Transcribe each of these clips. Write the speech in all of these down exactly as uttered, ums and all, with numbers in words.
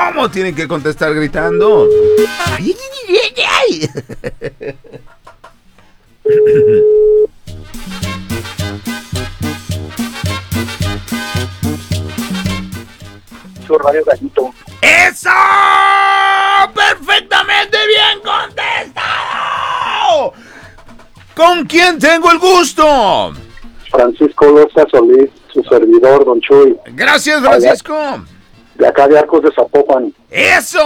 ¿Cómo tienen que contestar gritando? Ay, ay, ay, ay. Radio Gallito. ¡Eso! ¡Perfectamente bien contestado! ¿Con quién tengo el gusto? Francisco Loza Solís, su servidor, don Chuy. Gracias, Francisco. De acá de Arcos de Zapopan. ¡Eso!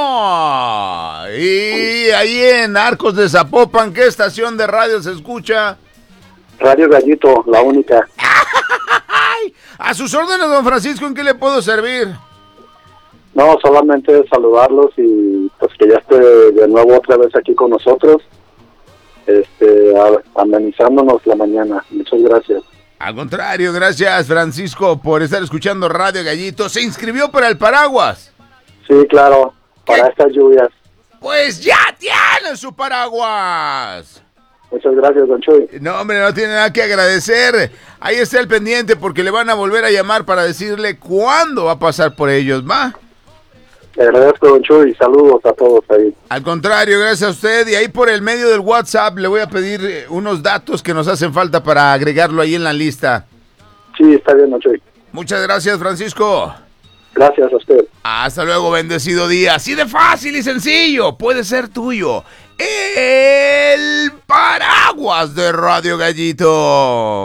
Y ahí en Arcos de Zapopan, ¿qué estación de radio se escucha? Radio Gallito, la única. ¡Ay! A sus órdenes, don Francisco, ¿en qué le puedo servir? No, solamente saludarlos y pues que ya esté de nuevo otra vez aquí con nosotros, este, amenizándonos la mañana. Muchas gracias. Al contrario, gracias, Francisco, por estar escuchando Radio Gallito. ¿Se inscribió para el paraguas? Sí, claro, para ¿Qué? estas lluvias. Pues ya tiene su paraguas. Muchas gracias, don Chuy. No, hombre, no tiene nada que agradecer. Ahí está el pendiente porque le van a volver a llamar para decirle cuándo va a pasar por ellos, ¿va? Le agradezco, don Chuy, y saludos a todos ahí. Al contrario, gracias a usted. Y ahí por el medio del WhatsApp le voy a pedir eh, unos datos que nos hacen falta para agregarlo ahí en la lista. Sí, está bien, don Chuy. Muchas gracias, Francisco. Gracias a usted. Hasta luego, bendecido día. Así de fácil y sencillo. Puede ser tuyo. El paraguas de Radio Gallito.